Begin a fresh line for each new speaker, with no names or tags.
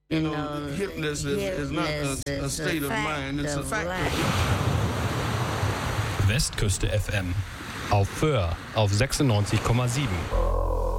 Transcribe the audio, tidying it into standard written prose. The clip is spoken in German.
Hipness is not a state of mind, it's a fact.
Westküste FM. Auf Föhr auf 96,7.